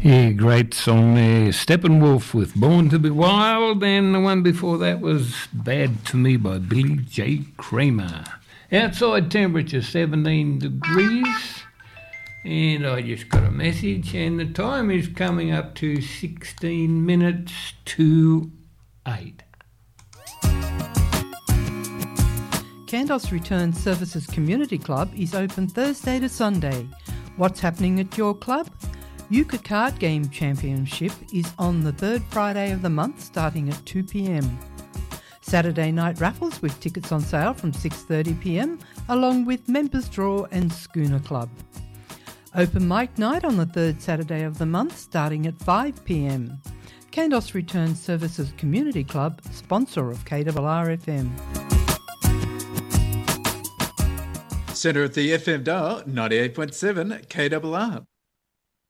Yeah, great song there. Steppenwolf with Born to be Wild, and the one before that was Bad to Me by Billy J. Kramer. Outside temperature 17 degrees, and I just got a message, and the time is coming up to 16 minutes to 8. Kandos Return Services Community Club is open Thursday to Sunday. What's happening at your club? Euchre Card Game Championship is on the third Friday of the month starting at 2 p.m. Saturday night raffles with tickets on sale from 6:30 p.m, along with Members Draw and Schooner Club. Open mic night on the third Saturday of the month starting at 5 p.m. Kandos Return Services Community Club, sponsor of KRRFM. Centre of the FM dial, 98.7 KRR.